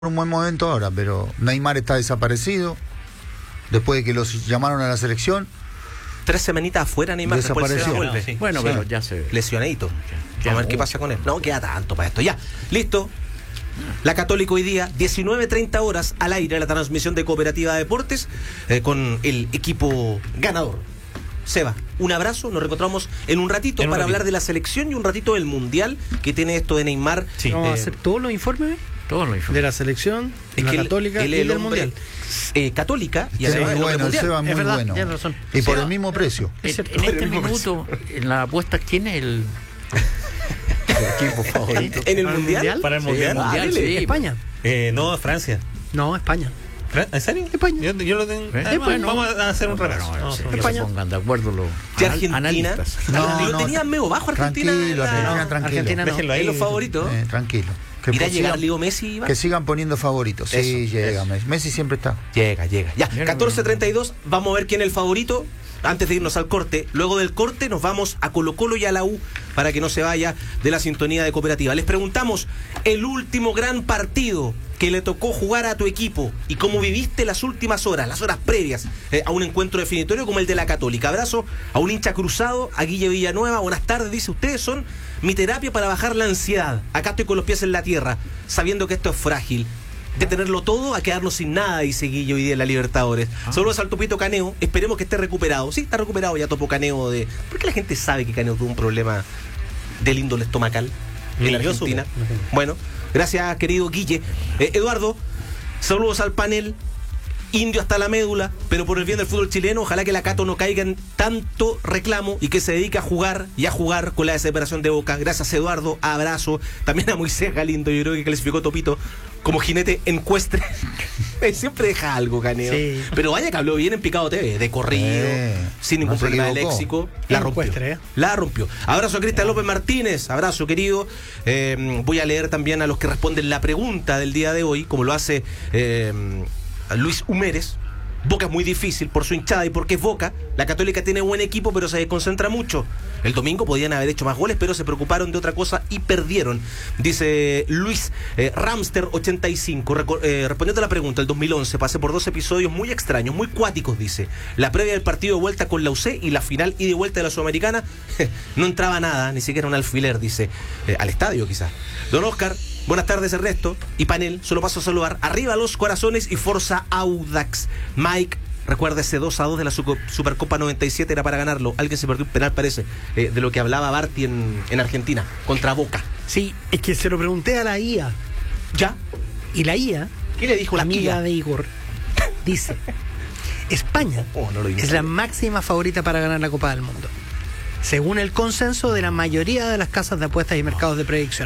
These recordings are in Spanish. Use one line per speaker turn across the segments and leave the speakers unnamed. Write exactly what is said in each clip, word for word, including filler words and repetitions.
un buen momento ahora, pero Neymar está desaparecido después de que los llamaron a la selección.
Tres semanitas afuera Neymar, después se vuelve.
Sí. Bueno, sí. Pero ya se...
lesionadito.
Ya,
Vamos a ver qué pasa con él. No queda tanto para esto. Ya, listo. La Católica hoy día, diecinueve treinta horas al aire, la transmisión de Cooperativa Deportes eh, con el equipo ganador. Seba, un abrazo, nos reencontramos en un ratito en un para ratito. hablar de la selección y un ratito del Mundial que tiene esto de Neymar.
Sí. ¿Vamos
eh,
a hacer todos los informes?
Todos los informes.
De la selección,
es
la
que
Católica
él, él
y
el
del
hombre,
Mundial.
Eh, católica y
Seba
además
es bueno, el Seba es muy
verdad,
bueno.
tienes razón.
Y por
Seba,
el mismo precio.
En,
cierto,
en este
mismo
minuto, en la apuesta, ¿quién es el, el equipo favorito?
¿En el
¿Para el
Mundial?
Mundial?
Para el Mundial.
Sí, el Mundial,
Ah,
sí.
España.
Eh, no, Francia.
No, España.
Fran- ¿En serio?
España.
Yo, yo lo tengo.
¿Eh?
Ah,
Bueno.
vamos a hacer un
Bueno,
repaso.
bueno,
Vamos a
sí,
hacer un
que
España.
se pongan de acuerdo los
¿De
anal-
Argentina?
analistas.
No,
lo
no,
tenían medio bajo Argentina.
Tranquilo,
la-
Argentina, tranquilo.
Argentina no.
Déjenlo ahí.
en los favoritos.
Eh, tranquilo. Que
¿Irá a
por-
llegar
sigan,
Leo Messi, Iván?
que sigan poniendo favoritos. Sí,
Eso,
llega.
eso.
Messi. Messi siempre está.
Llega, llega. Ya,
Llega,
catorce treinta y dos, vamos a ver quién es el favorito. Antes de irnos al corte, luego del corte nos vamos a Colo Colo y a la U para que no se vaya de la sintonía de Cooperativa. Les preguntamos el último gran partido que le tocó jugar a tu equipo y cómo viviste las últimas horas, las horas previas eh, a un encuentro definitorio como el de la Católica. Abrazo a un hincha cruzado, a Guille Villanueva. Buenas tardes, dice, ustedes son mi terapia para bajar la ansiedad. Acá estoy con los pies en la tierra, sabiendo que esto es frágil. De tenerlo todo a quedarnos sin nada, dice Guillo hoy día en la Libertadores.
Ah.
Saludos al Topito Caneo, esperemos que esté recuperado. Sí, está recuperado ya Topo Caneo de... ¿Por qué la gente sabe que Caneo tuvo un problema del índole estomacal en
Ni yo
Argentina?
supe.
Bueno, gracias querido Guille. Eh, Eduardo, saludos al panel. Indio hasta la médula, pero por el bien del fútbol chileno, ojalá que la Cato no caiga en tanto reclamo y que se dedique a jugar y a jugar con la desesperación de Boca. Gracias Eduardo, abrazo. También a Moisés Galindo, yo creo que clasificó Topito como jinete encuestre. Siempre deja algo, Caneo.
Sí.
Pero vaya que habló bien en Picado T V, de corrido,
Eh,
sin ningún
no se
problema de
equivocó.
léxico. La rompió.
Encuestre, ¿eh?
La rompió. Abrazo a Cristian López Martínez, abrazo querido. Eh, voy a leer también a los que responden la pregunta del día de hoy, como lo hace eh, Luis Humérez. Boca es muy difícil por su hinchada y porque es Boca. La Católica tiene buen equipo, pero se desconcentra mucho. El domingo podían haber hecho más goles, pero se preocuparon de otra cosa y perdieron. Dice Luis eh, Ramster ochenta y cinco, Reco- eh, respondiendo a la pregunta, el dos mil once pasé por dos episodios muy extraños, muy cuáticos, dice. La previa del partido de vuelta con la U C y la final y de vuelta de la Sudamericana, no entraba nada, ni siquiera un alfiler, dice. Eh, al estadio quizás. Don Oscar, buenas tardes Ernesto y panel, solo paso a saludar. Arriba los corazones y Forza Audax. Mike, recuerda ese dos a dos de la Suco- Supercopa noventa y siete, era para ganarlo. Alguien se perdió un penal, parece, eh, de lo que hablaba Barty en, en Argentina, contra Boca.
Sí, es que se lo pregunté a la I A.
¿Ya?
Y la I A,
¿Qué le dijo la
amiga
amiga?
de Igor, dice: España
Oh, no lo vi.
es la máxima favorita para ganar la Copa del Mundo, según el consenso de la mayoría de las casas de apuestas y mercados de predicción.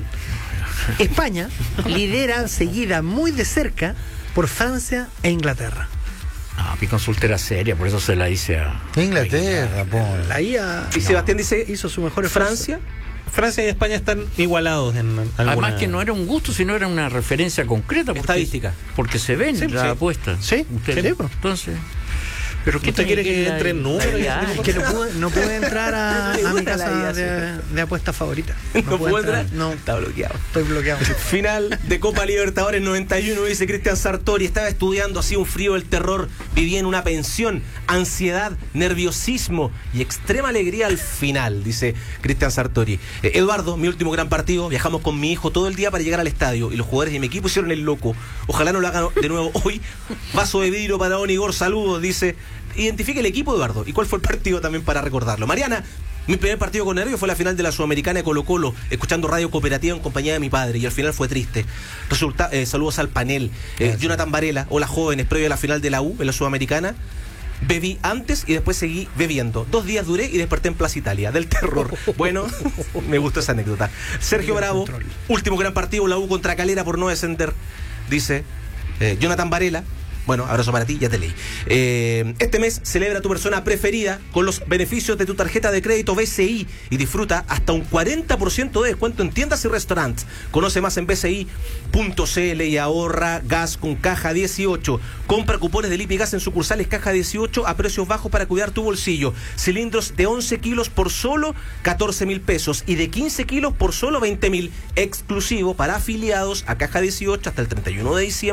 España lidera seguida muy de cerca por Francia e Inglaterra.
Ah, mi consulta era seria, por eso se la hice a...
Inglaterra, po.
La I A
Y Sebastián dice,
hizo su mejor esfuerzo.
Francia.
Francia y España están igualados en alguna...
Además que no era un gusto, sino era una referencia concreta. Porque,
Estadística.
Porque se ven
Sí,
las
sí.
apuestas.
Sí,
Usted-
sí, pues.
Entonces... ¿Pero qué
¿Usted
tiene
quiere que
la-
entre en
la
números?
I A?
Es que no pude, no pude entrar a, a mi casa de, de apuestas favorita.
¿No
pude
puedo entrar?
No,
Está bloqueado.
estoy bloqueado.
Final de Copa Libertadores noventa y uno, dice Cristian Sartori. Estaba estudiando así un frío del terror. Vivía en una pensión. Ansiedad, nerviosismo y extrema alegría al final, dice Cristian Sartori. Eh, Eduardo, mi último gran partido. Viajamos con mi hijo todo el día para llegar al estadio. Y los jugadores de mi equipo hicieron el loco. Ojalá no lo hagan de nuevo hoy. Vaso de vidrio para Don Igor. Saludos, dice. Identifique el equipo, Eduardo. ¿Y cuál fue el partido también para recordarlo? Mariana. Mi primer partido con nervios fue la final de la Sudamericana de Colo Colo, escuchando Radio Cooperativa en compañía de mi padre, y al final fue triste. Resulta, eh, saludos al panel. Eh, Jonathan Varela, hola jóvenes, previo a la final de la U en la Sudamericana. Bebí antes y después seguí bebiendo. Dos días duré y desperté en Plaza Italia, del terror. Bueno, me gustó esa anécdota. Sergio Bravo, último gran partido, la U contra Calera por no descender, dice eh, Jonathan Varela. Bueno, abrazo para ti, ya te leí. Eh, este mes celebra a tu persona preferida con los beneficios de tu tarjeta de crédito B C I y disfruta hasta un cuarenta por ciento de descuento en tiendas y restaurantes. Conoce más en b c i punto c l y ahorra gas con Caja dieciocho. Compra cupones de Lipigas en sucursales Caja dieciocho a precios bajos para cuidar tu bolsillo. Cilindros de once kilos por solo catorce mil pesos y de quince kilos por solo veinte mil. Exclusivo para afiliados a Caja dieciocho hasta el treinta y uno de diciembre.